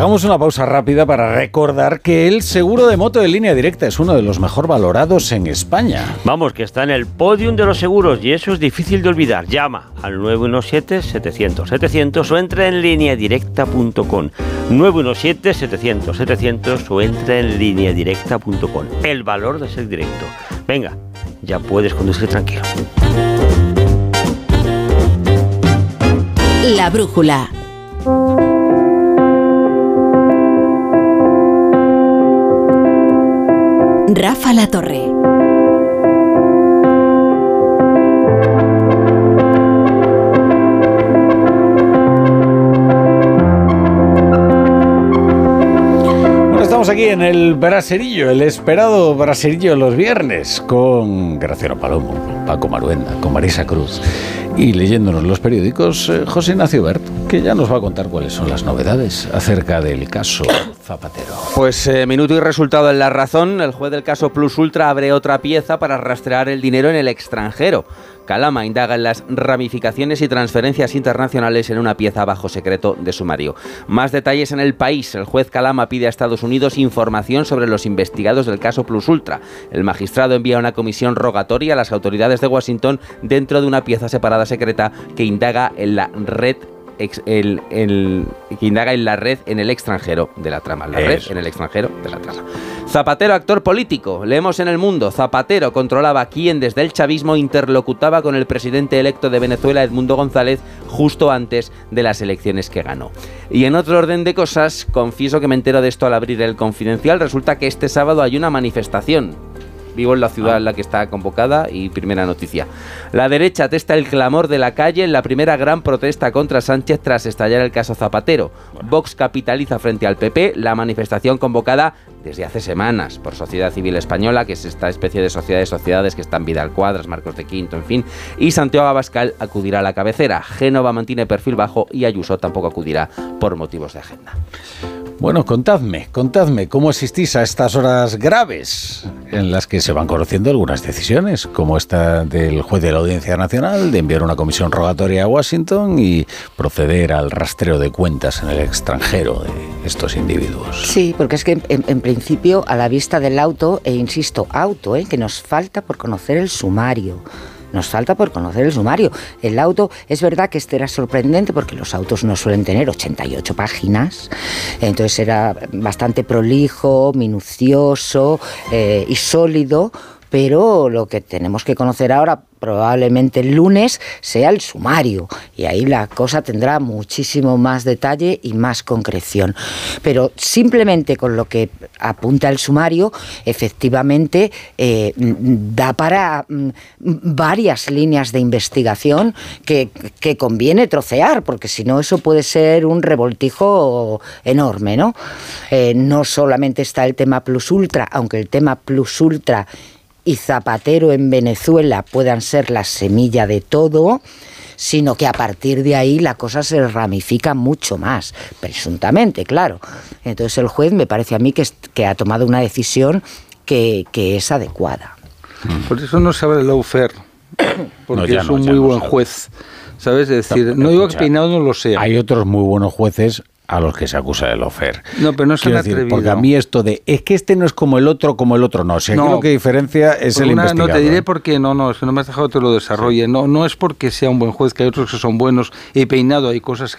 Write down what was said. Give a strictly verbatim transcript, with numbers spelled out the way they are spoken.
Hagamos una pausa rápida para recordar que el seguro de moto de Línea Directa es uno de los mejor valorados en España. Vamos, que está en el podium de los seguros y eso es difícil de olvidar. Llama al nueve uno siete, setecientos, setecientos o entra en línea directa punto com. nueve uno siete, setecientos, setecientos o entra en línea directa punto com. El valor de ser directo. Venga, ya puedes conducir tranquilo. La brújula. Rafa La Torre. Estamos aquí en el Braserillo, el esperado Braserillo los viernes, con Graciano Palomo, Paco Maruenda, con Marisa Cruz y leyéndonos los periódicos, eh, José Ignacio Bert, que ya nos va a contar cuáles son las novedades acerca del caso Zapatero. Pues eh, minuto y resultado en La Razón. El juez del caso Plus Ultra abre otra pieza para rastrear el dinero en el extranjero. Calama indaga en las ramificaciones y transferencias internacionales en una pieza bajo secreto de sumario. Más detalles en El País. El juez Calama pide a Estados Unidos información sobre los investigados del caso Plus Ultra. El magistrado envía una comisión rogatoria a las autoridades de Washington dentro de una pieza separada secreta que indaga en la red El, el, que indaga en la red en el extranjero de la trama. La red en el extranjero de la trama. Zapatero, actor político. Leemos en El Mundo. Zapatero controlaba quién desde el chavismo interlocutaba con el presidente electo de Venezuela, Edmundo González, justo antes de las elecciones que ganó. Y en otro orden de cosas, confieso que me entero de esto al abrir El Confidencial. Resulta que este sábado hay una manifestación. Vivo en la ciudad en la que está convocada y primera noticia. La derecha atesta el clamor de la calle en la primera gran protesta contra Sánchez tras estallar el caso Zapatero. Vox capitaliza frente al P P la manifestación convocada desde hace semanas por Sociedad Civil Española, que es esta especie de sociedad de sociedades que están Vidal Cuadras, Marcos de Quinto, en fin. Y Santiago Abascal acudirá a la cabecera. Génova mantiene perfil bajo y Ayuso tampoco acudirá por motivos de agenda. Bueno, contadme, contadme cómo asistís a estas horas graves en las que se van conociendo algunas decisiones, como esta del juez de la Audiencia Nacional de enviar una comisión rogatoria a Washington y proceder al rastreo de cuentas en el extranjero de estos individuos. Sí, porque es que en, en principio a la vista del auto, e insisto, auto, ¿eh? que nos falta por conocer el sumario. Nos falta por conocer el sumario. El auto, es verdad que este era sorprendente porque los autos no suelen tener ochenta y ocho páginas, entonces era bastante prolijo, minucioso eh, y sólido, pero lo que tenemos que conocer ahora, probablemente el lunes, sea el sumario, y ahí la cosa tendrá muchísimo más detalle y más concreción. Pero simplemente con lo que apunta el sumario, efectivamente eh, da para mm, varias líneas de investigación que, que conviene trocear, porque si no eso puede ser un revoltijo enorme, ¿no? Eh, no solamente está el tema Plus Ultra, aunque el tema Plus Ultra y Zapatero en Venezuela puedan ser la semilla de todo, sino que a partir de ahí la cosa se ramifica mucho más, presuntamente, claro. Entonces el juez me parece a mí que, es, que ha tomado una decisión que, que es adecuada. Por eso no sabe el lawfare, porque no, es un no, muy buen sabe. juez, ¿sabes? Es decir, no, no digo que Peinado no lo sea. Hay otros muy buenos jueces a los que se acusa de lawfare. No, pero no se han atrevido. Porque a mí esto de, es que este no es como el otro, como el otro, no. O sea, no, aquí lo que diferencia es el una, investigador. No, te diré por qué, no, no, es que no me has dejado que te lo desarrolle. Sí. No, no es porque sea un buen juez, que hay otros que son buenos, y Peinado hay cosas que